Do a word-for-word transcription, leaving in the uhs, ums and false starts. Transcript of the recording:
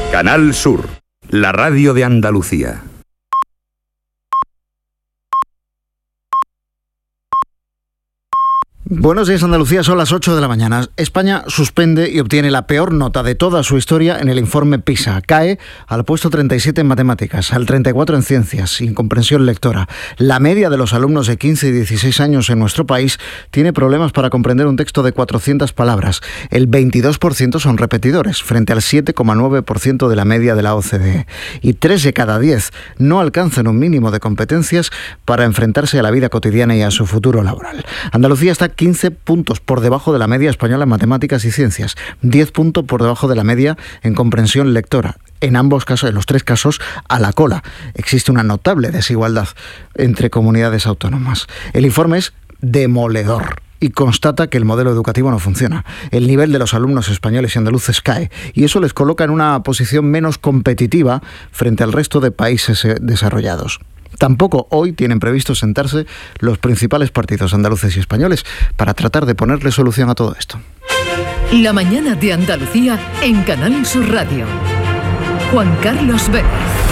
Canal Sur, la radio de Andalucía. Buenos días, Andalucía, son las ocho de la mañana. España suspende y obtiene la peor nota de toda su historia en el informe PISA. Cae al puesto treinta y siete en matemáticas, al treinta y cuatro en ciencias, sin comprensión lectora. La media de los alumnos de quince y dieciséis años en nuestro país tiene problemas para comprender un texto de cuatrocientas palabras. El veintidós por ciento son repetidores, frente al siete coma nueve por ciento de la media de la O C D E. Y tres de cada diez no alcanzan un mínimo de competencias para enfrentarse a la vida cotidiana y a su futuro laboral. Andalucía está quince puntos por debajo de la media española en matemáticas y ciencias, diez puntos por debajo de la media en comprensión lectora. En ambos casos, en los tres casos, a la cola. Existe una notable desigualdad entre comunidades autónomas. El informe es demoledor y constata que el modelo educativo no funciona. El nivel de los alumnos españoles y andaluces cae, y eso les coloca en una posición menos competitiva frente al resto de países desarrollados. Tampoco hoy tienen previsto sentarse los principales partidos andaluces y españoles para tratar de ponerle solución a todo esto. La mañana de Andalucía en Canal Sur Radio. Juan Carlos Vélez.